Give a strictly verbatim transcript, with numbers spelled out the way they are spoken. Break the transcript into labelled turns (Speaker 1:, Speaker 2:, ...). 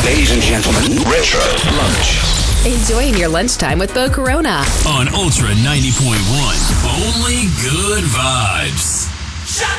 Speaker 1: Ladies and gentlemen, Retro Lunch.
Speaker 2: Enjoying your lunchtime with Bo Corona
Speaker 3: on Ultra ninety point one. Only good vibes.